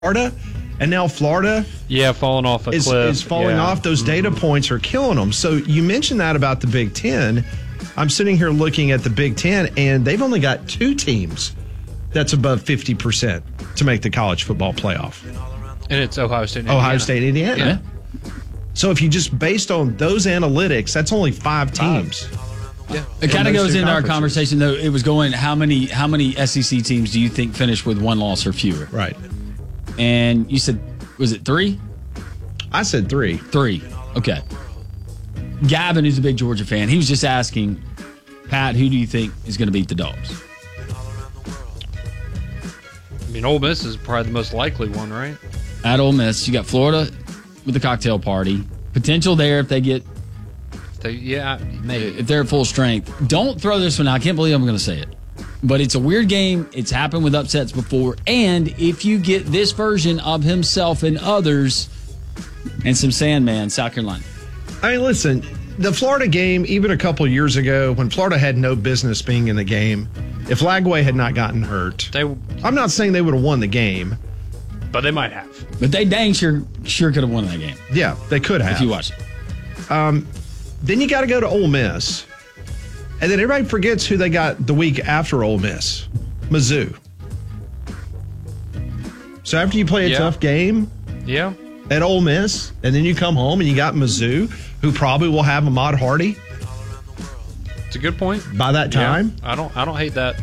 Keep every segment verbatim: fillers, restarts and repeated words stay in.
Florida, and now Florida yeah, falling off a is, cliff. is falling yeah. off. Those data mm-hmm. points are killing them. So you mentioned that about the Big Ten. I'm sitting here looking at the Big Ten, and they've only got two teams that's above fifty percent to make the college football playoff. And it's Ohio State and Ohio Indiana. State, Indiana. Yeah. So if you just based on those analytics, that's only five teams. Yeah. It kind of those goes two into our conferences. conversation, though. It was going, how many how many S E C teams do you think finish with one loss or fewer? Right. And you said, was it three? I said three. Three. Okay. Gavin, who's a big Georgia fan, he was just asking, Pat, who do you think is going to beat the Dogs? I mean, Ole Miss is probably the most likely one, right? At Ole Miss, you got Florida with the cocktail party. Potential there if they get, They, yeah, maybe. if they're at full strength. Don't throw this one out. I can't believe I'm going to say it. But it's a weird game. It's happened with upsets before. And if you get this version of himself and others and some Sandman, South Carolina. I mean, listen, the Florida game, even a couple years ago, when Florida had no business being in the game, if Lagway had not gotten hurt, They, I'm not saying they would have won the game. but they might have. But they dang sure sure could have won that game Yeah, they could have. if you watch it. Um, then you got to go to Ole Miss. And then everybody forgets who they got the week after Ole Miss, Mizzou. So after you play a Yeah. tough game Yeah. at Ole Miss, and then you come home and you got Mizzou, who probably will have Ahmad Hardy It's a good point. by that time. Yeah, I don't I don't hate that.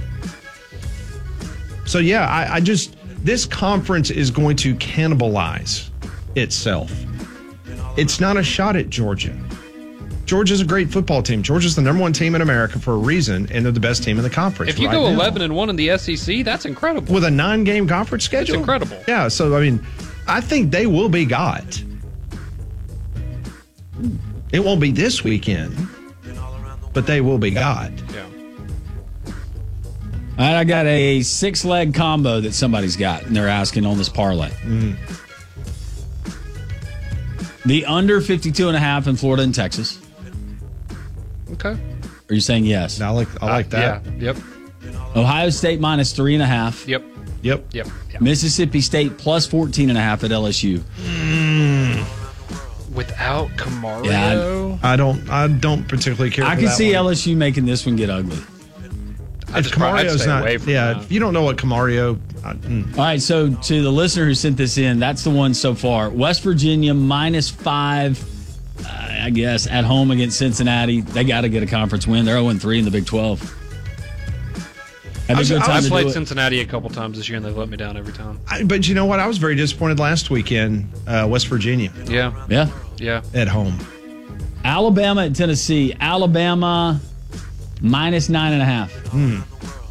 So, yeah, I, I just, this conference is going to cannibalize itself. It's not a shot at Georgia. Georgia's a great football team. Georgia's the number one team in America for a reason, and they're the best team in the conference. If you right go now. eleven and one in the S E C, that's incredible. With a nine-game conference schedule? It's incredible. Yeah, so, I mean, I think they will be got. It won't be this weekend, but they will be got. Yeah. All right, I got a six-leg combo that somebody's got, and they're asking on this parlay. Mm. The under fifty-two and a half in Florida and Texas. Okay. Are you saying yes? I like, I like that. Yeah. Yep. Ohio State minus three and a half. Yep. Yep. Yep. Yep. Mississippi State plus fourteen and a half at L S U. Without Kamario. Yeah, I don't I don't particularly care I for can that see one. L S U making this one get ugly. I If just probably- I'd Camario's stay not, away from yeah, that. if you don't know what Camario, I, mm. All right, so to the listener who sent this in, that's the one so far. West Virginia minus five, uh, I guess, at home against Cincinnati. They got to get a conference win. They're oh and three in the Big twelve. Had I a was- good I time I've to played do it. Cincinnati a couple times this year, and they've let me down every time. I, but you know what? I was very disappointed last weekend, uh, West Virginia Yeah. Yeah. Yeah. at home. Alabama at Tennessee. Alabama minus nine and a half. Hmm.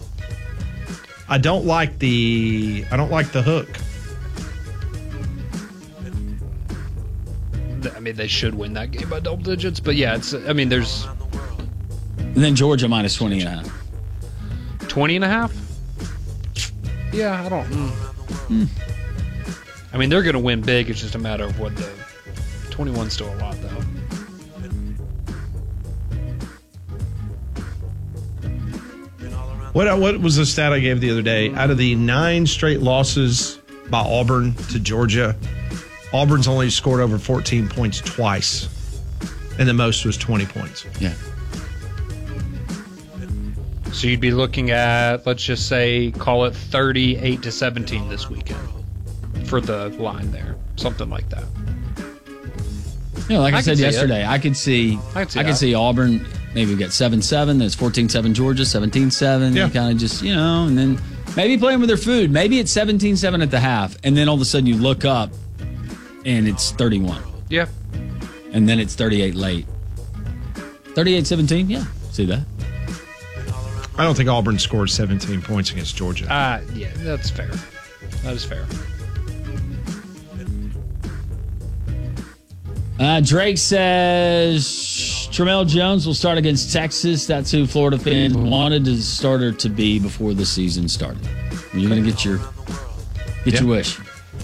I don't like the I don't like the hook. I mean, they should win that game by double digits, but yeah, it's. I mean, there's And then Georgia minus twenty and a half. twenty and a half. Yeah, I don't. Mm. Mm. I mean, they're going to win big. It's just a matter of what the twenty-one's still a lot, though. What what was the stat I gave the other day? Out of the nine straight losses by Auburn to Georgia, Auburn's only scored over fourteen points twice, and the most was twenty points. Yeah. So you'd be looking at, let's just say, call it thirty-eight to seventeen this weekend for the line there, something like that. Yeah, like I, I said can see yesterday, I could see I could see I could that. see Auburn maybe get seven seven, then it's fourteen seven Georgia, seventeen seven. Yeah. You kind of just, you know, and then maybe playing with their food. Maybe it's seventeen seven at the half, and then all of a sudden you look up and it's thirty-one. Yeah. And then it's thirty-eight late. thirty-eight seventeen, yeah. See that? I don't think Auburn scored seventeen points against Georgia. Uh, yeah, that's fair. That is fair. Uh, Drake says Tramel Jones will start against Texas. That's who Florida fans wanted his starter to be before the season started. You're going to get your get Yeah. your wish.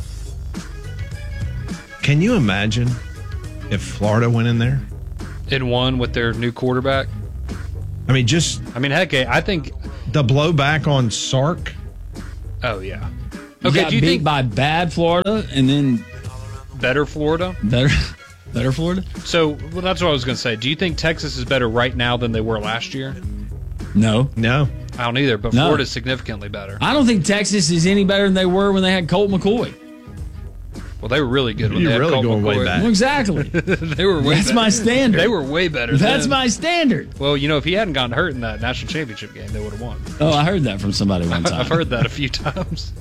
Can you imagine if Florida went in there? In one with their new quarterback. I mean, just I mean, heck, I think. the blowback on Sark. Oh yeah. You Okay, got do you beat think by bad Florida and then better Florida? better better Florida? So well, that's what I was going to say. Do you think Texas is better right now than they were last year? No. No. I don't either, but No. Florida's significantly better. I don't think Texas is any better than they were when they had Colt McCoy. Well, they were really good when You're they had really Colt going way McCoy. back. Well, exactly. They were way That's better. my standard. They were way better. That's then. my standard. Well, you know, if he hadn't gotten hurt in that national championship game, they would have won. Oh, I heard that from somebody one time. I've heard that a few times.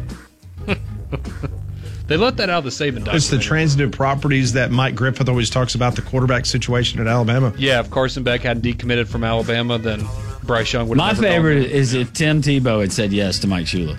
They let that out of the Saban documentary. It's the transitive properties that Mike Griffith always talks about, the quarterback situation at Alabama. Yeah, if Carson Beck hadn't decommitted from Alabama, then Bryce Young would have My never favorite gone. is if Tim Tebow had said yes to Mike Shula.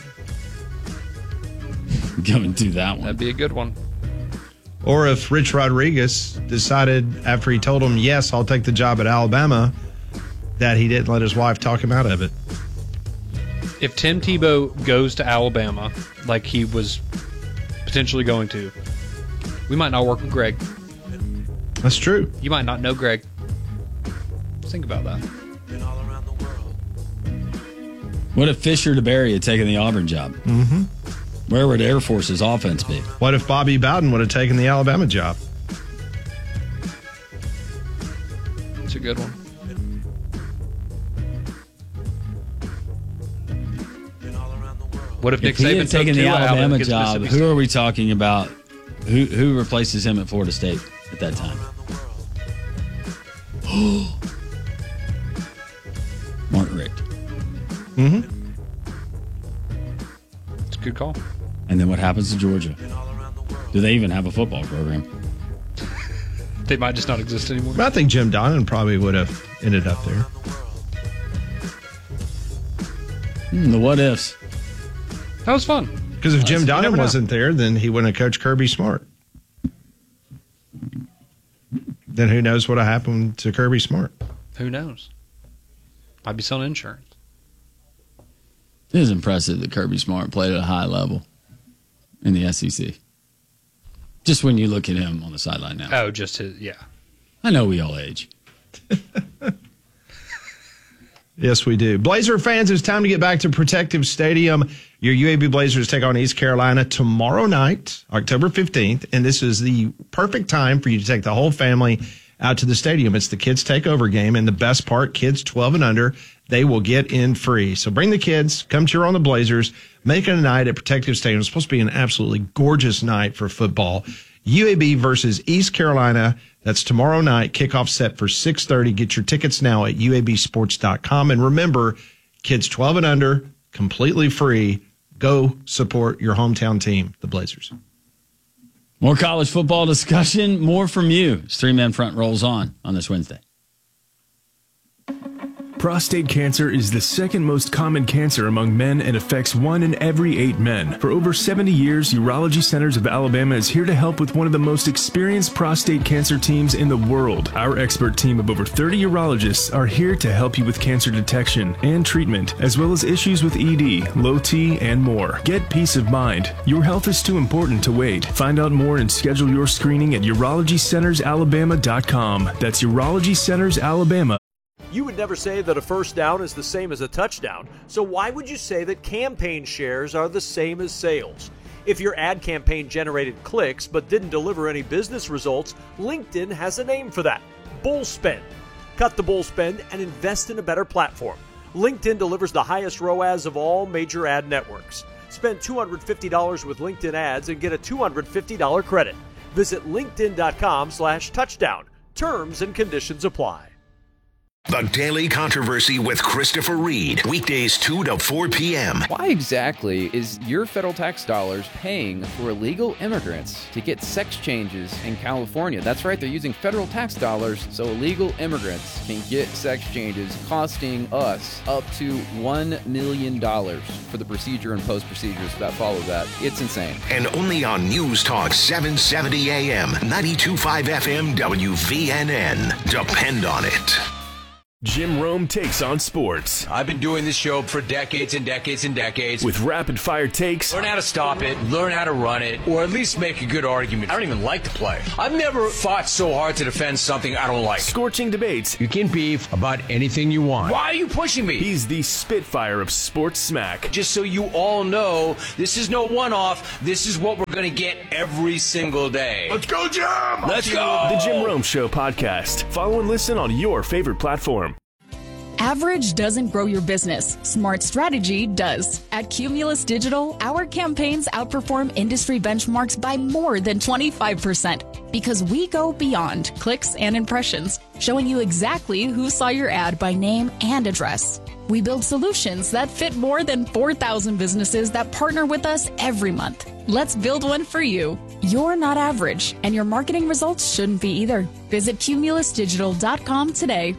Going through that one. That'd be a good one. Or if Rich Rodriguez decided after he told him, yes, I'll take the job at Alabama, that he didn't let his wife talk him out of it. If Tim Tebow goes to Alabama, like he was potentially going to, we might not work with Greg. That's true. You might not know Greg. Just think about that. What if Fisher DeBerry had taken the Auburn job? Mm-hmm. Where would Air Force's offense be? What if Bobby Bowden would have taken the Alabama job? It's a good one. What if Nick If he Saban had taken took the Tua out and Alabama against job, Mississippi who are we talking about? Who who replaces him at Florida State at that time? Mark Richt. Mm-hmm. It's a good call. And then what happens to Georgia? Do they even have a football program? They might just not exist anymore. I think Jim Donnan probably would have ended up there. Hmm, the what ifs. That was fun. Because if Jim you Donnan never know. wasn't there, then he wouldn't have coached Kirby Smart. Then who knows what happened to Kirby Smart? Who knows? Might be selling insurance. It is impressive that Kirby Smart played at a high level in the S E C. Just when you look at him on the sideline now. Oh, just his, yeah. I know we all age. Yes, we do. Blazer fans, it's time to get back to Protective Stadium. Your U A B Blazers take on East Carolina tomorrow night, October fifteenth, and this is the perfect time for you to take the whole family out to the stadium. It's the kids' takeover game, and the best part, kids twelve and under, they will get in free. So bring the kids, come cheer on the Blazers, make it a night at Protective Stadium. It's supposed to be an absolutely gorgeous night for football. U A B versus East Carolina. That's tomorrow night. Kickoff set for six thirty. Get your tickets now at U A B sports dot com. And remember, kids twelve and under, completely free. Go support your hometown team, the Blazers. More college football discussion, more from you as Three Man Front rolls on on this Wednesday. Prostate cancer is the second most common cancer among men and affects one in every eight men. For over seventy years, Urology Centers of Alabama is here to help with one of the most experienced prostate cancer teams in the world. Our expert team of over thirty urologists are here to help you with cancer detection and treatment, as well as issues with E D, low T, and more. Get peace of mind. Your health is too important to wait. Find out more and schedule your screening at urology centers alabama dot com. That's urology centers alabama. You would never say that a first down is the same as a touchdown, so why would you say that campaign shares are the same as sales? If your ad campaign generated clicks but didn't deliver any business results, LinkedIn has a name for that: bull spend. Cut the bull spend and invest in a better platform. LinkedIn delivers the highest R O A S of all major ad networks. Spend two hundred fifty dollars with LinkedIn ads and get a two hundred fifty dollars credit. Visit linkedin.com slash touchdown. Terms and conditions apply. The Daily Controversy with Christopher Reed. Weekdays two to four p.m. Why exactly is your federal tax dollars paying for illegal immigrants to get sex changes in California? That's right, they're using federal tax dollars so illegal immigrants can get sex changes, costing us up to one million dollars for the procedure and post-procedures that follow that. It's insane. And only on News Talk seven seventy A M, ninety-two point five F M, W V N N. Depend on it. Jim Rome takes on sports. I've been doing this show for decades and decades and decades. With rapid-fire takes. Learn how to stop it, learn how to run it, or at least make a good argument. I don't even like the play. I've never fought so hard to defend something I don't like. Scorching debates. You can beef about anything you want. Why are you pushing me? He's the Spitfire of sports smack. Just so you all know, this is no one-off. This is what we're going to get every single day. Let's go, Jim! Let's go! The Jim Rome Show podcast. Follow and listen on your favorite platform. Average doesn't grow your business. Smart strategy does. At Cumulus Digital, our campaigns outperform industry benchmarks by more than twenty-five percent because we go beyond clicks and impressions, showing you exactly who saw your ad by name and address. We build solutions that fit more than four thousand businesses that partner with us every month. Let's build one for you. You're not average, and your marketing results shouldn't be either. Visit cumulus digital dot com today.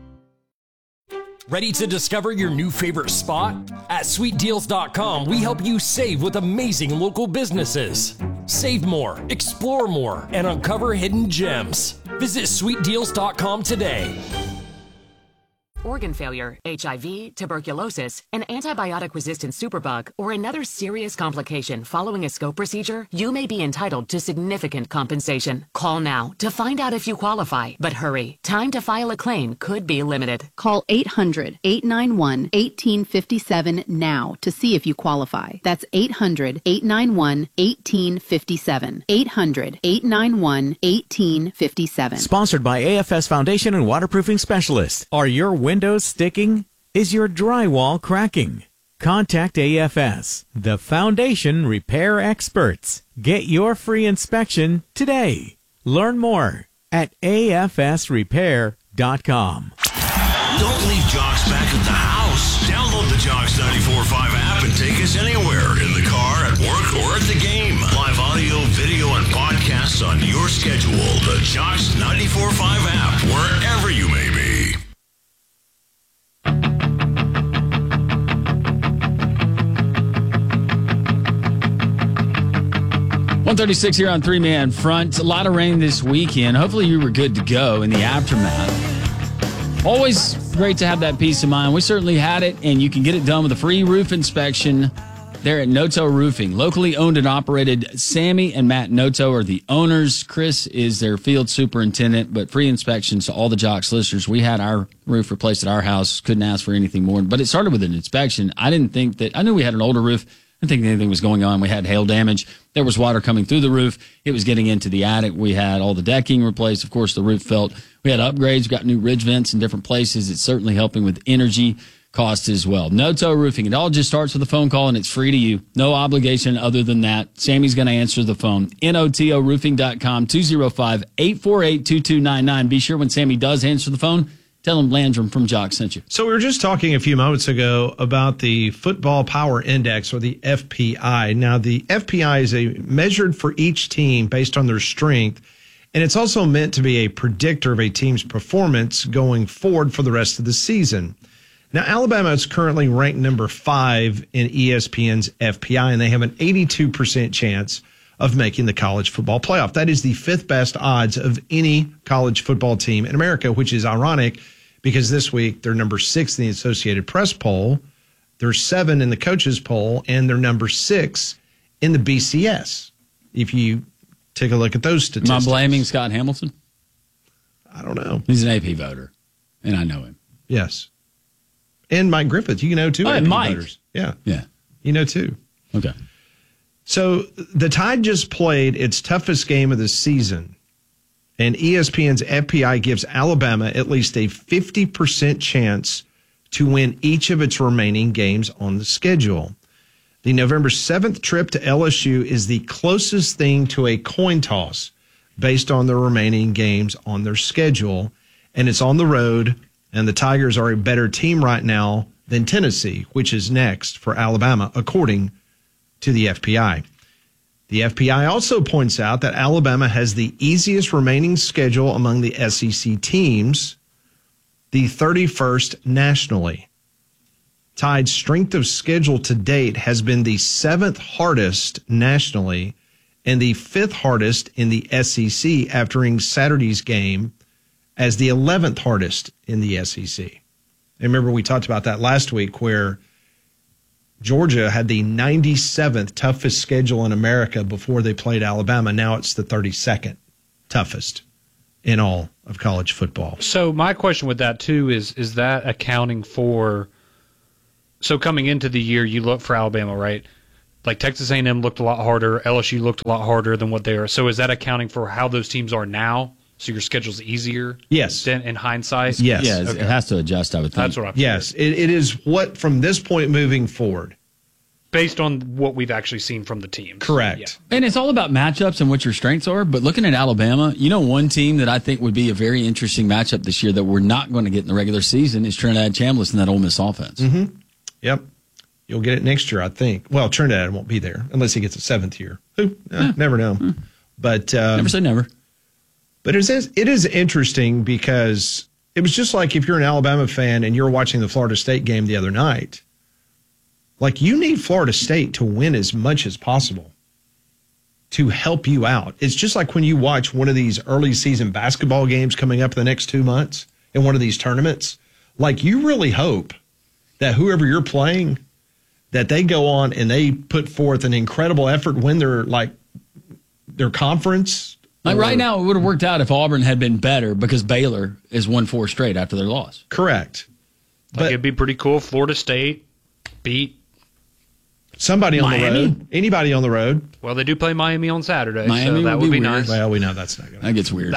Ready to discover your new favorite spot? At sweet deals dot com, we help you save with amazing local businesses. Save more, explore more, and uncover hidden gems. Visit sweet deals dot com today. Organ failure, H I V, tuberculosis, an antibiotic-resistant superbug, or another serious complication following a scope procedure, you may be entitled to significant compensation. Call now to find out if you qualify, but hurry. Time to file a claim could be limited. Call eight hundred, eight nine one, one eight five seven now to see if you qualify. That's eight hundred, eight nine one, one eight five seven. eight hundred, eight nine one, one eight five seven. Sponsored by A F S Foundation and Waterproofing Specialists. Are your windows sticking? Is your drywall cracking? Contact A F S, the foundation repair experts. Get your free inspection today. Learn more at A F S repair dot com. Don't leave Jocks back at the house. Download the Jocks ninety-four point five app and take us anywhere. In the car, at work, or at the game. Live audio, video, and podcasts on your schedule. The Jocks ninety-four point five app, wherever you may be. one thirty-six here on Three Man Front. A lot of rain this weekend. Hopefully you were good to go in the aftermath. Always great to have that peace of mind. We certainly had it, and you can get it done with a free roof inspection there at Noto Roofing. Locally owned and operated. Sammy and Matt Noto are the owners. Chris is their field superintendent, but free inspections to all the Jocks listeners. We had our roof replaced at our house. Couldn't ask for anything more, but it started with an inspection. I didn't think that, I knew we had an older roof. I didn't think anything was going on. We had hail damage. There was water coming through the roof. It was getting into the attic. We had all the decking replaced. Of course, the roof felt. We had upgrades. We got new ridge vents in different places. It's certainly helping with energy costs as well. Noto Roofing. It all just starts with a phone call, and it's free to you. No obligation other than that. Sammy's going to answer the phone. N O T O roofing dot com, two oh five, eight four eight, two two nine nine. Be sure when Sammy does answer the phone, tell him Landrum from Jock sent you. So we were just talking a few moments ago about the Football Power Index, or the F P I. Now, the F P I is a measured for each team based on their strength, and it's also meant to be a predictor of a team's performance going forward for the rest of the season. Now, Alabama is currently ranked number five in E S P N's F P I, and they have an eighty-two percent chance of making the college football playoff. That is the fifth best odds of any college football team in America, which is ironic because this week they're number six in the Associated Press poll, they're seven in the coaches poll, and they're number six in the B C S. If you take a look at those statistics. Am I blaming Scott Hamilton? I don't know. He's an A P voter, and I know him. Yes. And Mike Griffith, you know, too. Oh, Mike. Voters. Yeah. Yeah. You know, too. Okay. So the Tide just played its toughest game of the season, and E S P N's F P I gives Alabama at least a fifty percent chance to win each of its remaining games on the schedule. The November seventh trip to L S U is the closest thing to a coin toss based on the remaining games on their schedule, and it's on the road. And the Tigers are a better team right now than Tennessee, which is next for Alabama, according to the F P I. The F P I also points out that Alabama has the easiest remaining schedule among the S E C teams, the thirty-first nationally. Tide's strength of schedule to date has been the seventh hardest nationally and the fifth hardest in the S E C after Saturday's game as the eleventh hardest in the S E C. And remember, we talked about that last week where Georgia had the ninety-seventh toughest schedule in America before they played Alabama. Now it's the thirty-second toughest in all of college football. So my question with that, too, is is that accounting for – so coming into the year, you look for Alabama, right? Like Texas A and M looked a lot harder. L S U looked a lot harder than what they are. So is that accounting for how those teams are now? So your schedule's easier? Yes. Than in hindsight? Yes. Yeah, Okay. it has to adjust, I would think. That's what I'm Yes, it, it is what from this point moving forward. Based on what we've actually seen from the teams. Correct. Yeah. And it's all about matchups and what your strengths are. But looking at Alabama, you know, one team that I think would be a very interesting matchup this year that we're not going to get in the regular season is Trinidad Chambliss and that Ole Miss offense. Mm-hmm. Yep. You'll get it next year, I think. Well, Trinidad won't be there unless he gets a seventh year. Who? Eh, Yeah. Never know. Yeah. But um, Never say never. But it is, it is interesting because it was just like if you're an Alabama fan and you're watching the Florida State game the other night, like you need Florida State to win as much as possible to help you out. It's just like when you watch one of these early season basketball games coming up in the next two months in one of these tournaments, like you really hope that whoever you're playing, that they go on and they put forth an incredible effort, win their like their conference. Like right now, it would have worked out if Auburn had been better because Baylor is won four straight after their loss. Correct. Like But it'd be pretty cool if Florida State beat somebody on Miami? the road, anybody on the road. Well, they do play Miami on Saturday, Miami so that would would be be, weird. nice. Well, we know that's not going to That gets weird.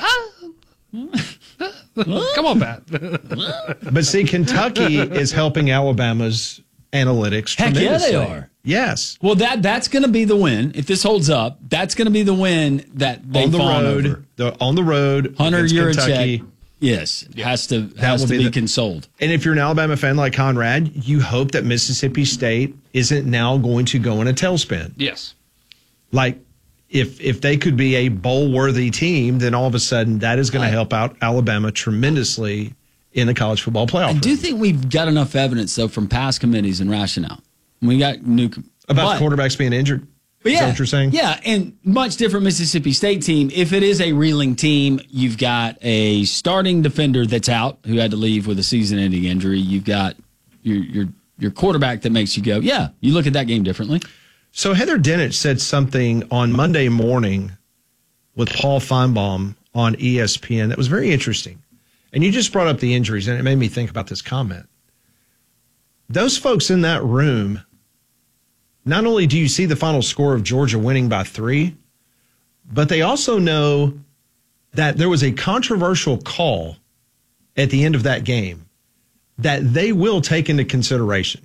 Come on, Pat. But see, Kentucky is helping Alabama's analytics Heck yeah, they tremendously. are. Yes. Well, that that's going to be the win. If this holds up, that's going to be the win that they on the fawn road, over. the, on the road, Hunter against Kentucky. Yurachek, yes, has to That has will to be be, the- consoled. And if you're an Alabama fan like Conrad, you hope that Mississippi State isn't now going to go in a tailspin. Yes. Like, if if they could be a bowl-worthy team, then all of a sudden that is going to help out Alabama tremendously in the college football playoff. I do think we've got enough evidence, though, from past committees and rationale. We got new About but- the quarterbacks being injured. But Is that yeah, what you're saying? Yeah, and much different Mississippi State team. If it is a reeling team, you've got a starting defender that's out who had to leave with a season-ending injury. You've got your your your quarterback that makes you go, yeah, you look at that game differently. So Heather Dinich said something on Monday morning with Paul Feinbaum on E S P N that was very interesting. And you just brought up the injuries, and it made me think about this comment. Those folks in that room, not only do you see the final score of Georgia winning by three, but they also know that there was a controversial call at the end of that game that they will take into consideration.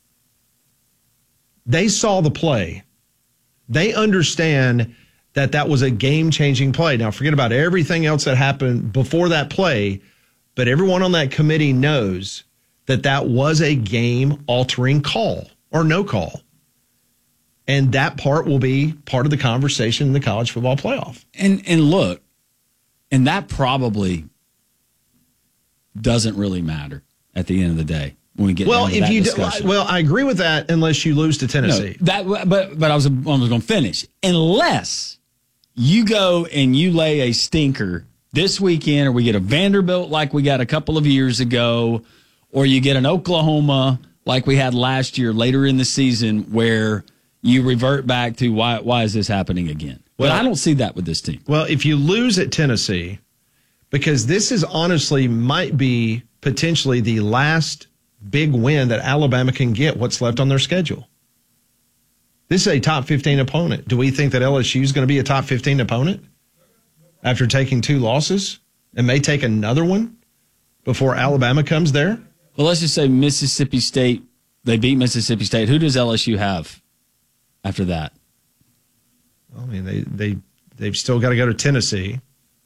They saw the play. They understand that that was a game-changing play. Now, forget about everything else that happened before that play, but everyone on that committee knows that that was a game-altering call or no call. And that part will be part of the conversation in the college football playoff. And and look, and that probably doesn't really matter at the end of the day when we get Well, down to if that you do, discussion. well, I agree with that unless you lose to Tennessee. No, that but but I was I was going to finish. Unless you go and you lay a stinker this weekend, or we get a Vanderbilt like we got a couple of years ago, or you get an Oklahoma like we had last year later in the season, where you revert back to why why is this happening again? But Well, I don't see that with this team. Well, if you lose at Tennessee, because this is honestly might be potentially the last big win that Alabama can get what's left on their schedule. This is a top fifteen opponent. Do we think that L S U is going to be a top fifteen opponent after taking two losses and may take another one before Alabama comes there? Well, let's just say Mississippi State, they beat Mississippi State. Who does L S U have after that? I mean, they, they, they've still got to go to Tennessee.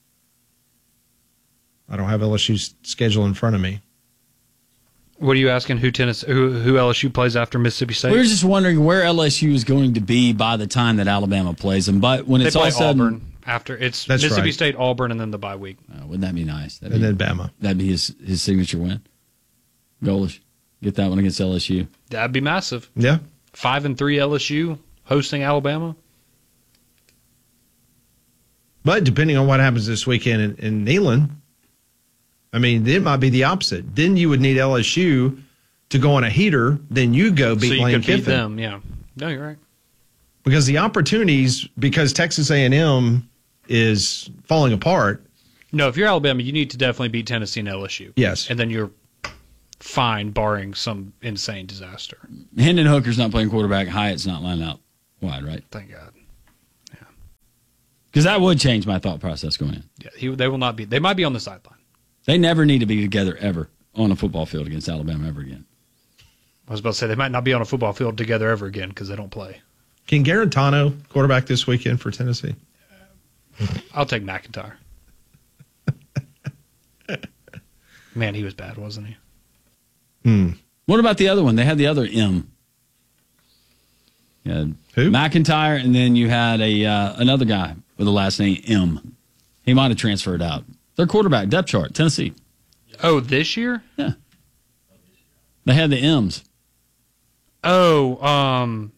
I don't have L S U's schedule in front of me. What are you asking? Who tennis? Who, who L S U plays after Mississippi State? We were just wondering where L S U is going to be by the time that Alabama plays them. But when they it's play all sudden, Auburn after. It's That's Mississippi right. State, Auburn, and then the bye week. uh, wouldn't that be nice? That'd And be, then Bama. that'd be his his signature win. Goalish, get that one against L S U. That'd be massive. Yeah. Five and three L S U hosting Alabama. But depending on what happens this weekend in, in Neyland, I mean, it might be the opposite. Then you would need L S U to go on a heater. Then you go beat so you Lane could Kiffin. beat them. Yeah, no, you're right. Because the opportunities, because Texas A and M is falling apart. No, if you're Alabama, you need to definitely beat Tennessee and L S U. Yes, and then you're fine, barring some insane disaster. Hendon Hooker's not playing quarterback. Hyatt's not lined out wide, right? Thank God. Yeah, because that would change my thought process going in. Yeah, he, they will not be. They might be on the sideline. They never need to be together ever on a football field against Alabama ever again. I was about to say they might not be on a football field together ever again because they don't play. Can Garantano quarterback this weekend for Tennessee? I'll take McIntyre. Man, he was bad, wasn't he? Hmm. What about the other one? They had the other M. You had Who? McIntyre, and then you had a uh, another guy with the last name M. He might have transferred out. Their quarterback, depth chart, Tennessee. Oh, this year? Yeah. They had the M's. Oh, um...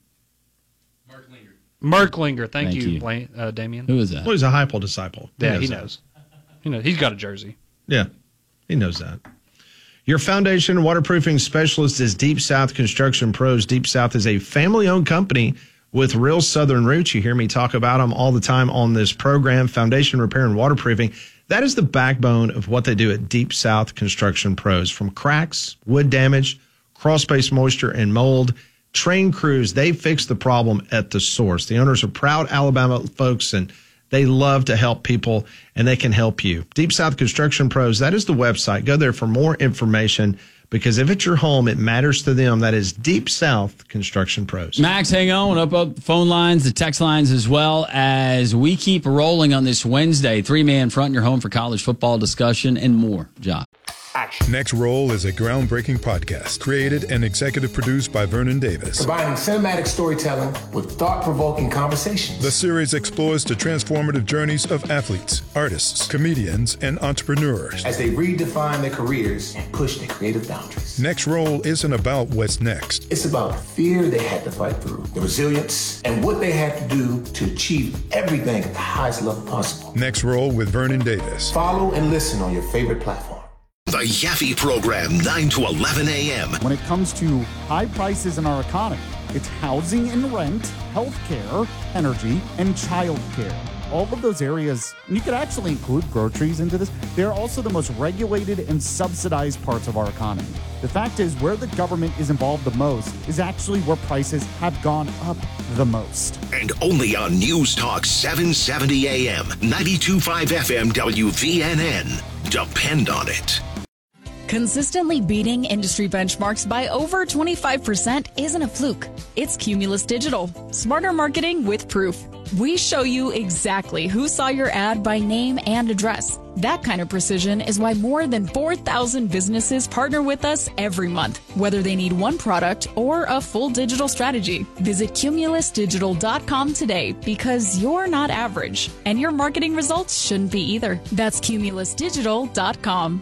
Merklinger. Merklinger. Thank, Thank you, you. Blaine, uh, Damien. Who is that? Well, he's a Heupel disciple. Yeah, knows he that. knows. He knows. He's got a jersey. Yeah, he knows that. Your foundation waterproofing specialist is Deep South Construction Pros. Deep South is a family-owned company with real Southern roots. You hear me talk about them all the time on this program. Foundation repair and waterproofing. That is the backbone of what they do at Deep South Construction Pros. From cracks, wood damage, crawl-space moisture, and mold, trained crews, they fix the problem at the source. The owners are proud Alabama folks, and they love to help people, and they can help you. Deep South Construction Pros, that is the website. Go there for more information, because if it's your home, it matters to them. That is Deep South Construction Pros. Max, hang on. Up up the phone lines, the text lines, as well as we keep rolling on this Wednesday. Three-man front in your home for college football discussion and more. Job. Next Roll is a groundbreaking podcast created and executive produced by Vernon Davis. Combining cinematic storytelling with thought-provoking conversations. The series explores the transformative journeys of athletes, artists, comedians, and entrepreneurs as they redefine their careers and push their creative boundaries. Next Roll isn't about what's next. It's about the fear they had to fight through, the resilience, and what they had to do to achieve everything at the highest level possible. Next Roll with Vernon Davis. Follow and listen on your favorite platform. The Yaffe Program, nine to eleven a.m. When it comes to high prices in our economy, it's housing and rent, healthcare, energy, and childcare. All of those areas, and you could actually include groceries into this, they're also the most regulated and subsidized parts of our economy. The fact is, where the government is involved the most is actually where prices have gone up the most. And only on News Talk seven seventy a.m., ninety-two point five F M W V N N. Depend on it. Consistently beating industry benchmarks by over twenty-five percent isn't a fluke. It's Cumulus Digital. Smarter marketing with proof. We show you exactly who saw your ad by name and address. That kind of precision is why more than four thousand businesses partner with us every month, whether they need one product or a full digital strategy. Visit cumulus digital dot com today, because you're not average, and your marketing results shouldn't be either. That's cumulus digital dot com.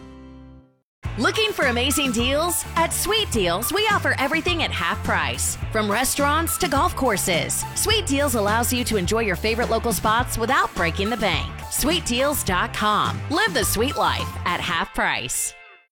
Looking for amazing deals? At Sweet Deals, we offer everything at half price. From restaurants to golf courses, Sweet Deals allows you to enjoy your favorite local spots without breaking the bank. sweet deals dot com. Live the sweet life at half price.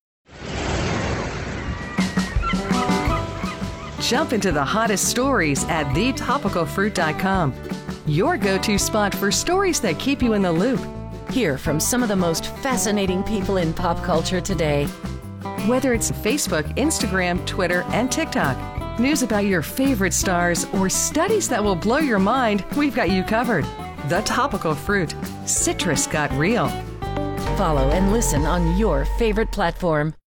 Jump into the hottest stories at the topical fruit dot com. Your go-to spot for stories that keep you in the loop. Hear from some of the most fascinating people in pop culture today. Whether it's Facebook, Instagram, Twitter, and TikTok, news about your favorite stars, or studies that will blow your mind, we've got you covered. The Topical Fruit. Citrus got real. Follow and listen on your favorite platform.